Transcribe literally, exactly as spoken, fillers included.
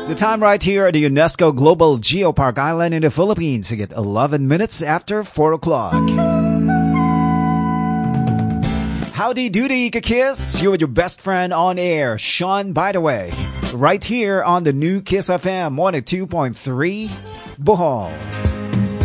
The time right here at the UNESCO Global Geopark Island in the Philippines. You get eleven minutes after four o'clock. Howdy doody, Kiss. You with your best friend on air, Sean, by the way. Right here on the new Kiss F M one oh two point three, Bohol.